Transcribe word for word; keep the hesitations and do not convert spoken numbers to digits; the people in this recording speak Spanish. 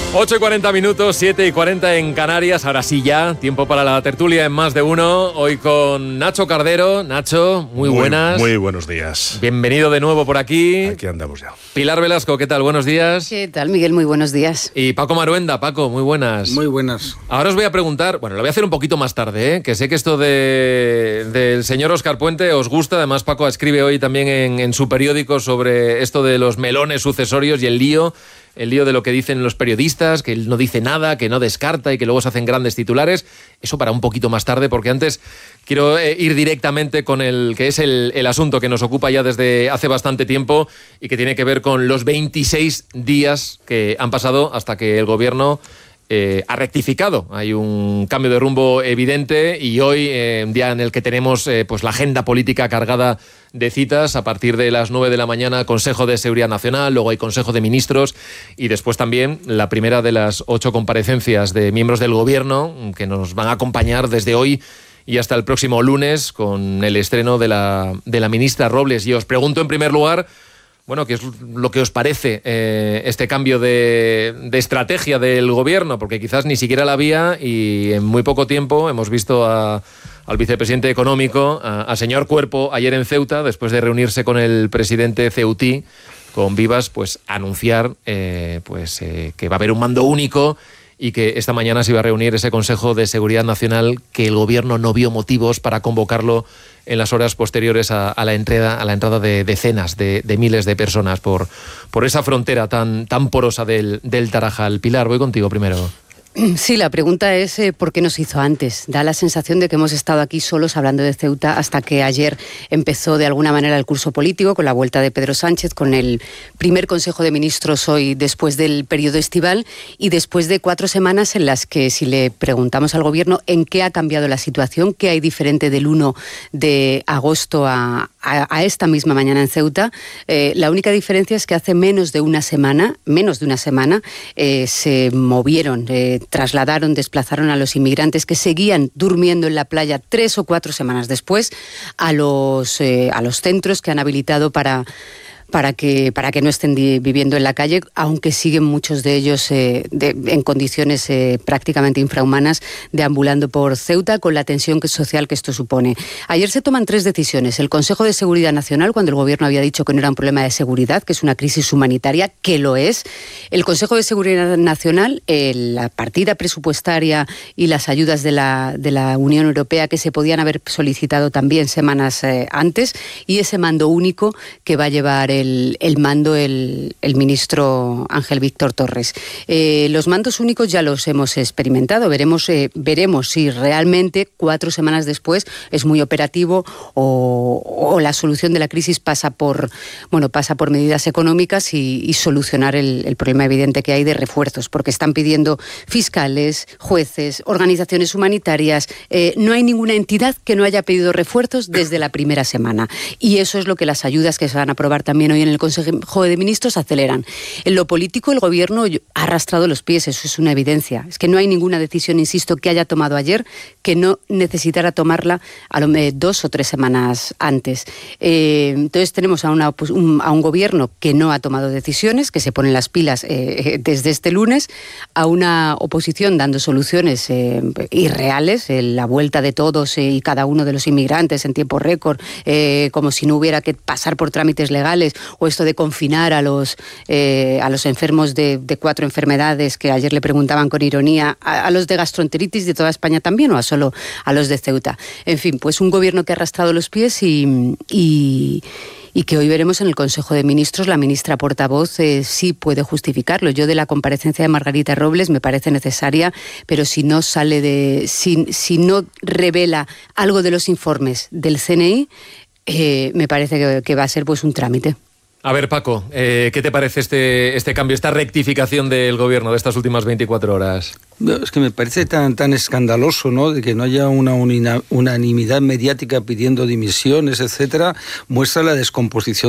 ocho y cuarenta minutos, siete y cuarenta en Canarias. Ahora sí ya, tiempo para la tertulia en Más de Uno. Hoy con Nacho Cardero. Nacho, muy, muy buenas. Muy buenos días. Bienvenido de nuevo por aquí. Aquí andamos ya. Pilar Velasco, ¿qué tal? Buenos días. ¿Qué tal, Miguel? Muy buenos días. Y Paco Maruenda. Paco, muy buenas. Muy buenas. Ahora os voy a preguntar, bueno, lo voy a hacer un poquito más tarde, ¿eh? Que sé que esto de del señor Óscar Puente os gusta. Además, Paco escribe hoy también en, en su periódico sobre esto de los melones sucesorios y el lío. El lío de lo que dicen los periodistas, que él no dice nada, que no descarta y que luego se hacen grandes titulares. Eso para un poquito más tarde, porque antes quiero eh, ir directamente con el que es el, el asunto que nos ocupa ya desde hace bastante tiempo y que tiene que ver con los veintiséis días que han pasado hasta que el gobierno eh, ha rectificado. Hay un cambio de rumbo evidente y hoy, eh, un día en el que tenemos eh, pues la agenda política cargada de citas, a partir de las nueve de la mañana, Consejo de Seguridad Nacional, luego hay Consejo de Ministros y después también la primera de las ocho comparecencias de miembros del Gobierno que nos van a acompañar desde hoy y hasta el próximo lunes con el estreno de la, de la ministra Robles. Y os pregunto en primer lugar, bueno, ¿qué es lo que os parece eh, este cambio de, de estrategia del Gobierno? Porque quizás ni siquiera la había y en muy poco tiempo hemos visto a al vicepresidente económico, a, a señor Cuerpo, ayer en Ceuta, después de reunirse con el presidente ceutí, con Vivas, pues anunciar eh, pues, eh, que va a haber un mando único y que esta mañana se iba a reunir ese Consejo de Seguridad Nacional, que el gobierno no vio motivos para convocarlo en las horas posteriores a, a la entrada, a la entrada de decenas de, de miles de personas por, por esa frontera tan, tan porosa del, del Tarajal. Pilar, voy contigo primero. Sí, la pregunta es eh, ¿por qué no se hizo antes? Da la sensación de que hemos estado aquí solos hablando de Ceuta hasta que ayer empezó de alguna manera el curso político con la vuelta de Pedro Sánchez, con el primer Consejo de Ministros hoy después del periodo estival y después de cuatro semanas en las que, si le preguntamos al Gobierno en qué ha cambiado la situación, qué hay diferente del uno de agosto a, a, a esta misma mañana en Ceuta, eh, la única diferencia es que hace menos de una semana, menos de una semana, eh, se movieron, eh, trasladaron, desplazaron a los inmigrantes que seguían durmiendo en la playa tres o cuatro semanas después a los, eh, a los centros que han habilitado para... Para que, para que no estén di- viviendo en la calle, aunque siguen muchos de ellos eh, de, en condiciones eh, prácticamente infrahumanas, deambulando por Ceuta con la tensión que, social que esto supone. Ayer se toman tres decisiones. El Consejo de Seguridad Nacional, cuando el Gobierno había dicho que no era un problema de seguridad, que es una crisis humanitaria, que lo es. El Consejo de Seguridad Nacional, eh, la partida presupuestaria y las ayudas de la, de la Unión Europea que se podían haber solicitado también semanas eh, antes, y ese mando único que va a llevar el El, el mando el, el ministro Ángel Víctor Torres. Eh, los mandos únicos ya los hemos experimentado. Veremos, eh, veremos si realmente cuatro semanas después es muy operativo o, o la solución de la crisis pasa por, bueno, pasa por medidas económicas y, y solucionar el, el problema evidente que hay de refuerzos, porque están pidiendo fiscales, jueces, organizaciones humanitarias. Eh, no hay ninguna entidad que no haya pedido refuerzos desde la primera semana. Y eso es lo que las ayudas que se van a aprobar también hoy en el Consejo de Ministros aceleran. En lo político, el Gobierno ha arrastrado los pies, eso es una evidencia. Es que no hay ninguna decisión, insisto, que haya tomado ayer que no necesitara tomarla a lo mejor dos o tres semanas antes. Eh, entonces tenemos a, una, pues, un, a un Gobierno que no ha tomado decisiones, que se pone las pilas eh, desde este lunes, a una oposición dando soluciones eh, irreales, eh, la vuelta de todos eh, y cada uno de los inmigrantes en tiempo récord, eh, como si no hubiera que pasar por trámites legales, o esto de confinar a los, eh, a los enfermos de, de cuatro enfermedades, que ayer le preguntaban con ironía, a, a los de gastroenteritis de toda España también o a solo a los de Ceuta. En fin, pues un Gobierno que ha arrastrado los pies y... y y que hoy veremos en el Consejo de Ministros. La ministra portavoz eh, sí puede justificarlo. Yo de la comparecencia de Margarita Robles me parece necesaria, pero si no sale de, si, si no revela algo de los informes del C N I, eh, me parece que, que va a ser pues un trámite. A ver, Paco, eh, ¿qué te parece este, este cambio, esta rectificación del Gobierno de estas últimas veinticuatro horas? No, es que me parece tan, tan escandaloso, ¿no?, de que no haya una unina, unanimidad mediática pidiendo dimisiones, etcétera. Muestra la descomposición